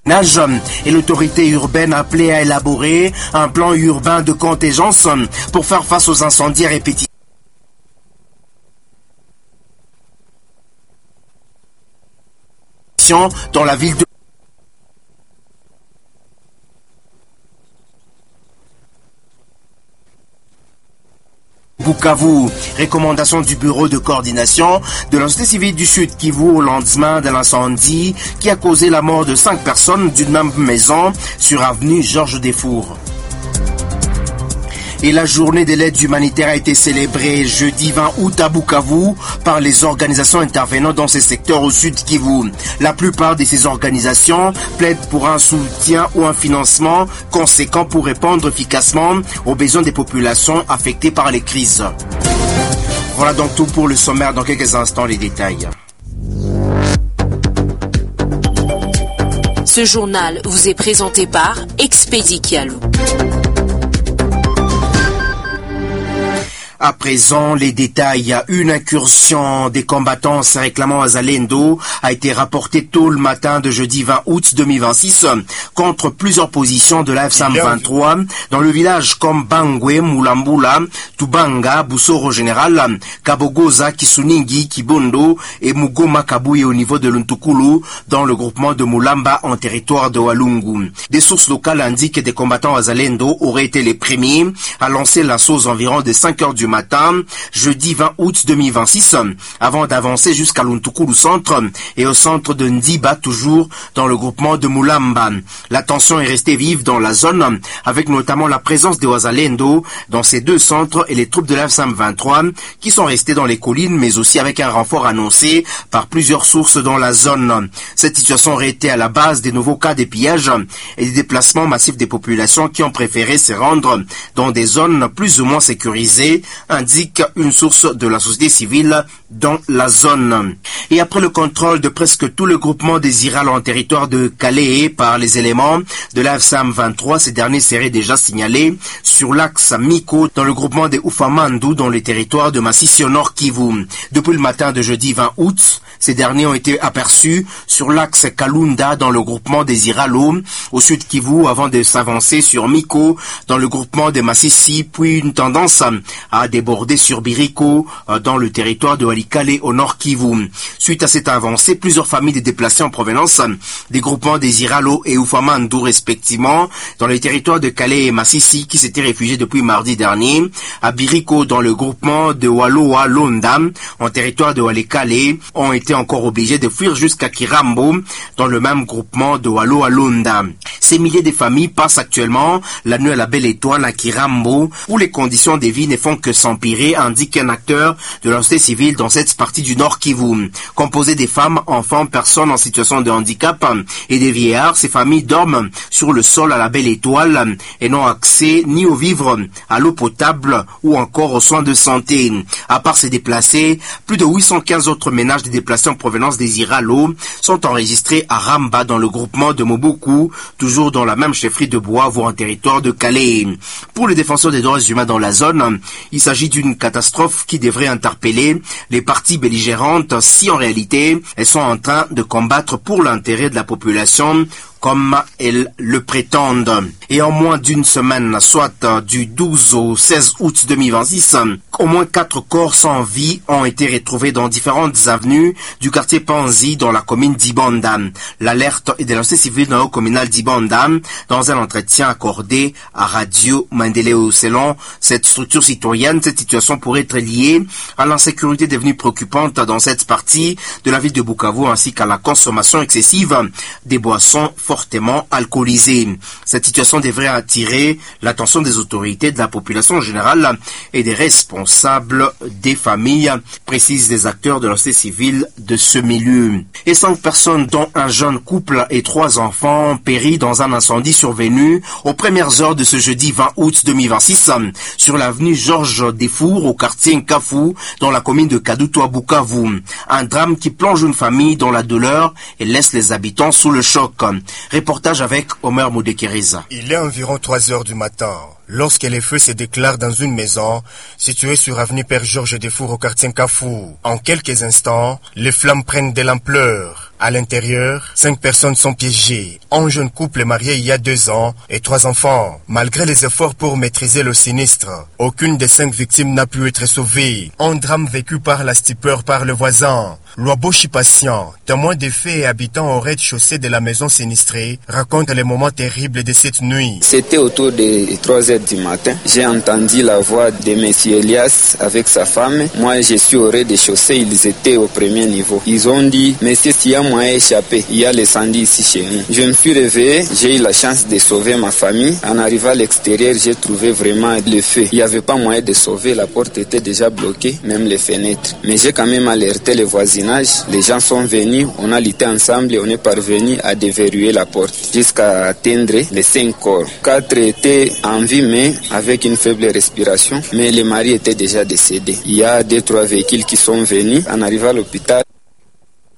Et l'autorité urbaine appelée à élaborer un plan urbain de contingence pour faire face aux incendies à répétition dans la ville de Bukavu. Recommandation du bureau de coordination de la société civile du Sud Kivu au lendemain de l'incendie qui a causé la mort de 5 personnes d'une même maison sur avenue Georges Desfours. Et la journée de l'aide humanitaire a été célébrée jeudi 20 août à Bukavu par les organisations intervenant dans ces secteurs au Sud Kivu. La plupart de ces organisations plaident pour un soutien ou un financement conséquent pour répondre efficacement aux besoins des populations affectées par les crises. Voilà donc tout pour le sommaire. Dans quelques instants, les détails. Ce journal vous est présenté par Expedi Kialou. À présent, les détails. Une incursion des combattants se réclamant à Zalendo a été rapportée tôt le matin de jeudi 20 août 2026 contre plusieurs positions de la F-123 dans le village comme Bangwe, Mulambula, Tubanga, Busoro Général, Kabogoza, Kisuningi, Kibondo et Mugoma Kabouye au niveau de Luntukulu dans le groupement de Mulamba en territoire de Walungu. Des sources locales indiquent que des combattants à Zalendo auraient été les premiers à lancer l'assaut aux environs de 5 heures du matin, jeudi 20 août 2026, avant d'avancer jusqu'à Luntukulu centre et au centre de Ndiba, toujours dans le groupement de Mulamba. La tension est restée vive dans la zone, avec notamment la présence des Wazalendo dans ces deux centres et les troupes de la F-123 qui sont restées dans les collines, mais aussi avec un renfort annoncé par plusieurs sources dans la zone. Cette situation aurait été à la base des nouveaux cas de pillage et des déplacements massifs des populations qui ont préféré se rendre dans des zones plus ou moins sécurisées, indique une source de la société civile dans la zone. Et après le contrôle de presque tout le groupement des Irales en territoire de Calais par les éléments de la F-123, ces derniers seraient déjà signalés sur l'axe Miko dans le groupement des Ufamandu dans les territoires de Massissi au Nord Kivu. Depuis le matin de jeudi 20 août, ces derniers ont été aperçus sur l'axe Kalunda dans le groupement des Iralo au Sud Kivu avant de s'avancer sur Miko dans le groupement de Massissi, puis une tendance à déborder sur Biriko dans le territoire de Walikale au Nord Kivu. Suite à cette avancée, plusieurs familles de déplacés en provenance des groupements des Iralo et Ufamandu respectivement dans les territoires de Calais et Massissi qui s'étaient réfugiés depuis mardi dernier, à Biriko dans le groupement de Waloa Londa en territoire de Walikale ont été encore obligés de fuir jusqu'à Kirambo dans le même groupement de Waloa Londa. Ces milliers de familles passent actuellement la nuit à la Belle Étoile à Kirambo où les conditions de vie ne font que s'empirer, indique un acteur de la société civile dans cette partie du Nord Kivu. Composé des femmes, enfants, personnes en situation de handicap et des vieillards, ces familles dorment sur le sol à la Belle Étoile et n'ont accès ni aux vivres, à l'eau potable ou encore aux soins de santé. À part ces déplacés, plus de 815 autres ménages de déplacés en provenance des Iralo sont enregistrés à Ramba dans le groupement de Moboku, toujours dans la même chefferie de Bois, voire en territoire de Calais. Pour les défenseurs des droits humains dans la zone, il s'agit d'une catastrophe qui devrait interpeller les parties belligérantes si en réalité elles sont en train de combattre pour l'intérêt de la population comme elles le prétendent. Et en moins d'une semaine, soit du 12 au 16 août 2026, au moins 4 corps sans vie ont été retrouvés dans différentes avenues du quartier Panzi dans la commune d'Ibanda. L'alerte est de la société civile dans le communal d'Ibanda dans un entretien accordé à Radio Mandeleo. Selon cette structure citoyenne, cette situation pourrait être liée à l'insécurité devenue préoccupante dans cette partie de la ville de Bukavu ainsi qu'à la consommation excessive des boissons fortement alcoolisées. Cette situation devrait attirer l'attention des autorités, de la population en général et des responsables des familles, précisent les acteurs de la société civile de ce milieu. Et 5 personnes, dont un jeune couple et 3 enfants, ont péri dans un incendie survenu aux premières heures de ce jeudi 20 août 2026 sur l'avenue Georges Desfours au quartier Nkafou dans la commune de Kadutu à Bukavu. Un drame qui plonge une famille dans la douleur et laisse les habitants sous le choc. Reportage avec Omer Moudekeriza. Il est environ 3 heures du matin lorsque les feux se déclarent dans une maison située sur avenue Père Georges Desfours au quartier Nkafou. En quelques instants, les flammes prennent de l'ampleur À l'intérieur, 5 personnes sont piégées. Un jeune couple marié il y a 2 ans et 3 enfants. Malgré les efforts pour maîtriser le sinistre, aucune des 5 victimes n'a pu être sauvée. Un drame vécu par la stupeur par le voisin. Loaboshi Patient, témoin des faits et habitant au rez-de-chaussée de la maison sinistrée, raconte les moments terribles de cette nuit. C'était autour de 3 heures du matin. J'ai entendu la voix de M. Elias avec sa femme. Moi, je suis au rez-de-chaussée. Ils étaient au premier niveau. Ils ont dit, monsieur, s'il y a moyen d'échapper, il y a l'incendie ici chez nous. Je me suis réveillé. J'ai eu la chance de sauver ma famille. En arrivant à l'extérieur, j'ai trouvé vraiment le feu. Il n'y avait pas moyen de sauver. La porte était déjà bloquée, même les fenêtres. Mais j'ai quand même alerté les voisins. Les gens sont venus, on a lutté ensemble et on est parvenu à déverrouiller la porte jusqu'à atteindre les 5 corps. 4 étaient en vie mais avec une faible respiration, mais les maris étaient déjà décédés. Il y a 2-3 véhicules qui sont venus. En arrivant à l'hôpital,